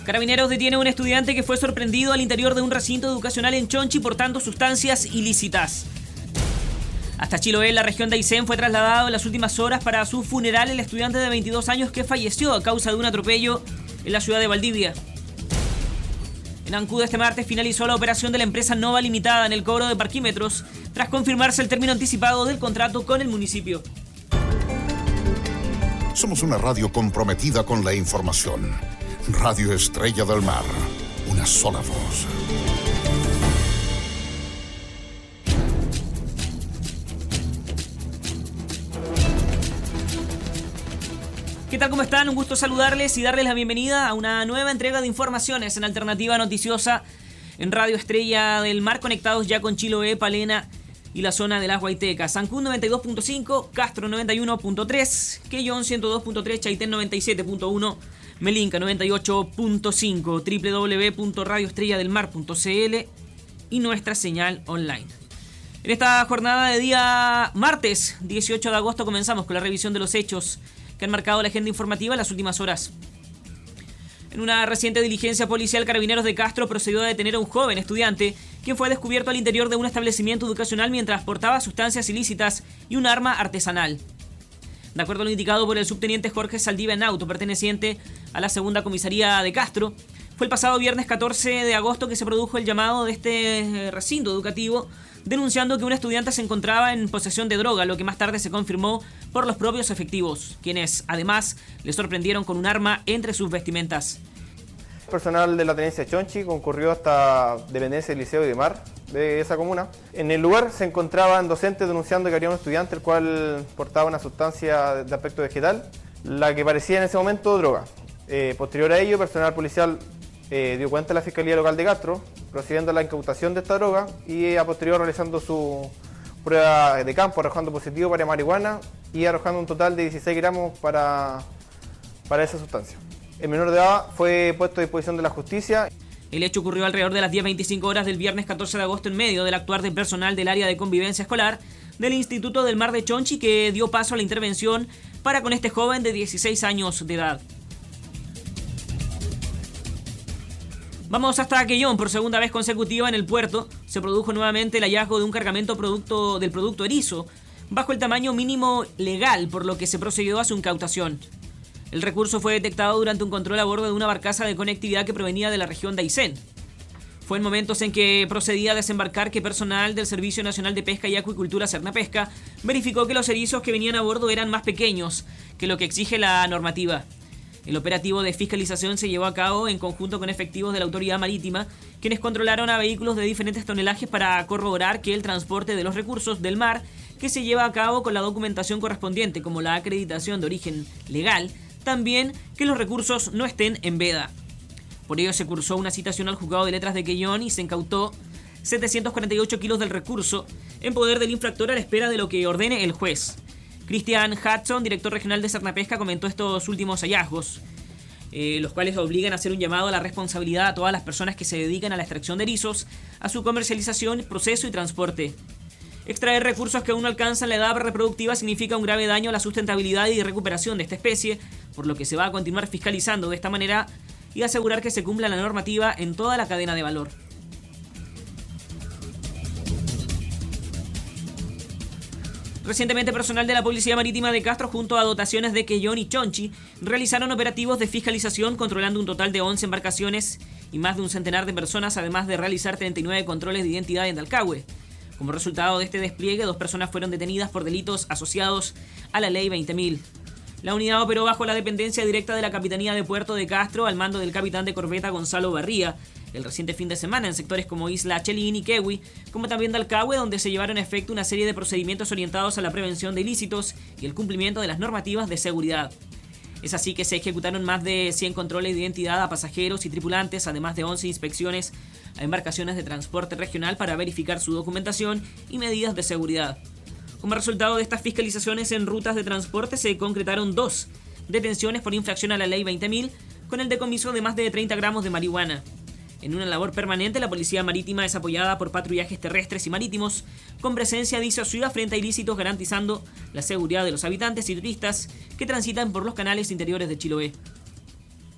Carabineros detiene a un estudiante que fue sorprendido al interior de un recinto educacional en Chonchi portando sustancias ilícitas. Hasta Chiloé, la región de Aysén, fue trasladado en las últimas horas para su funeral el estudiante de 22 años que falleció a causa de un atropello en la ciudad de Valdivia. En Ancud este martes finalizó la operación de la empresa Nova Limitada en el cobro de parquímetros, tras confirmarse el término anticipado del contrato con el municipio. Somos una radio comprometida con la información. Radio Estrella del Mar, una sola voz. ¿Qué tal? ¿Cómo están? Un gusto saludarles y darles la bienvenida a una nueva entrega de informaciones en Alternativa Noticiosa en Radio Estrella del Mar, conectados ya con Chiloé, Palena y la zona de las Huaytecas. Ancud 92.5, Castro 91.3, Quellón 102.3, Chaitén 97.1, Melinca 98.5, www.radioestrelladelmar.cl y nuestra señal online. En esta jornada de día martes 18 de agosto comenzamos con la revisión de los hechos que han marcado la agenda informativa en las últimas horas. En una reciente diligencia policial, Carabineros de Castro procedió a detener a un joven estudiante quien fue descubierto al interior de un establecimiento educacional mientras portaba sustancias ilícitas y un arma artesanal. De acuerdo a lo indicado por el subteniente Jorge Saldívar Nauto, perteneciente a la segunda comisaría de Castro, fue el pasado viernes 14 de agosto que se produjo el llamado de este recinto educativo denunciando que un estudiante se encontraba en posesión de droga, lo que más tarde se confirmó por los propios efectivos, quienes además le sorprendieron con un arma entre sus vestimentas. El personal de la tenencia Chonchi concurrió hasta dependencia del Liceo de Mar de esa comuna. En el lugar se encontraban docentes denunciando que había un estudiante el cual portaba una sustancia de aspecto vegetal, la que parecía en ese momento droga. Posterior a ello, personal policial dio cuenta a la Fiscalía Local de Castro, procediendo a la incautación de esta droga y a posterior realizando su prueba de campo, arrojando positivo para marihuana y arrojando un total de 16 gramos para esa sustancia. El menor de edad fue puesto a disposición de la justicia. El hecho ocurrió alrededor de las 10:25 horas del viernes 14 de agosto en medio del actuar del personal del área de convivencia escolar del Instituto del Mar de Chonchi, que dio paso a la intervención para con este joven de 16 años de edad. Vamos hasta Quellón. Por segunda vez consecutiva en el puerto se produjo nuevamente el hallazgo de un cargamento del producto erizo bajo el tamaño mínimo legal, por lo que se procedió a su incautación. El recurso fue detectado durante un control a bordo de una barcaza de conectividad que provenía de la región de Aysén. Fue en momentos en que procedía a desembarcar que personal del Servicio Nacional de Pesca y Acuicultura Cernapesca verificó que los erizos que venían a bordo eran más pequeños que lo que exige la normativa. El operativo de fiscalización se llevó a cabo en conjunto con efectivos de la Autoridad Marítima, quienes controlaron a vehículos de diferentes tonelajes para corroborar que el transporte de los recursos del mar, que se lleva a cabo con la documentación correspondiente como la acreditación de origen legal, también que los recursos no estén en veda. Por ello se cursó una citación al Juzgado de Letras de Quellón y se incautó 748 kilos del recurso en poder del infractor a la espera de lo que ordene el juez. Cristian Hudson, director regional de Cernapesca, comentó estos últimos hallazgos, los cuales obligan a hacer un llamado a la responsabilidad a todas las personas que se dedican a la extracción de erizos, a su comercialización, proceso y transporte. Extraer recursos que aún no alcanzan la edad reproductiva significa un grave daño a la sustentabilidad y recuperación de esta especie, por lo que se va a continuar fiscalizando de esta manera y asegurar que se cumpla la normativa en toda la cadena de valor. Recientemente, personal de la Policía Marítima de Castro junto a dotaciones de Quellón y Chonchi realizaron operativos de fiscalización controlando un total de 11 embarcaciones y más de un centenar de personas, además de realizar 39 controles de identidad en Dalcahue. Como resultado de este despliegue, 2 personas fueron detenidas por delitos asociados a la Ley 20.000. La unidad operó bajo la dependencia directa de la Capitanía de Puerto de Castro al mando del capitán de corbeta Gonzalo Barría, el reciente fin de semana en sectores como Isla Chelín y Quehue, como también Dalcahue, donde se llevaron a efecto una serie de procedimientos orientados a la prevención de ilícitos y el cumplimiento de las normativas de seguridad. Es así que se ejecutaron más de 100 controles de identidad a pasajeros y tripulantes, además de 11 inspecciones a embarcaciones de transporte regional para verificar su documentación y medidas de seguridad. Como resultado de estas fiscalizaciones en rutas de transporte se concretaron 2 detenciones por infracción a la Ley 20.000 con el decomiso de más de 30 gramos de marihuana. En una labor permanente, la Policía Marítima es apoyada por patrullajes terrestres y marítimos con presencia disuasiva frente a ilícitos, garantizando la seguridad de los habitantes y turistas que transitan por los canales interiores de Chiloé.